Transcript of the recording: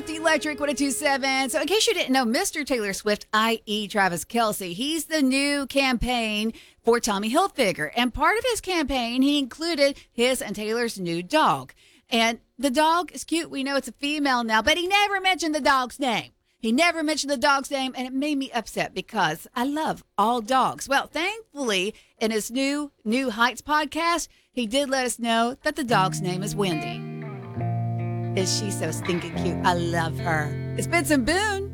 Swift Electric 1027. So, in case you didn't know, Mr. Taylor Swift, i.e., Travis Kelce, he's the new campaign for Tommy Hilfiger. And part of his campaign, he included his and Taylor's new dog. And the dog is cute. We know it's a female now, but he never mentioned the dog's name. He never mentioned the dog's name, and it made me upset because I love all dogs. Well, thankfully, in his new Heights podcast, he did let us know that the dog's name is Wendy. Is she so stinking cute? I love her. It's Benson Boone.